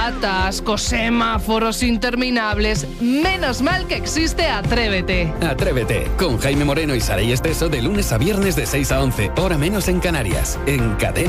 atascos, semáforos interminables. Menos mal que existe Atrévete. Atrévete, con Jaime Moreno y Saray Esteso de lunes a viernes de 6 a 11, hora menos en Canarias, en Cadena.